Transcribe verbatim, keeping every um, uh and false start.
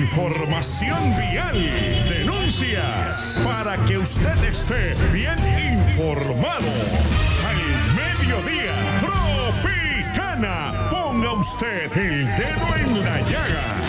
información vial, denuncias, para que usted esté bien informado. Al mediodía, Tropicana, ponga usted el dedo en la llaga.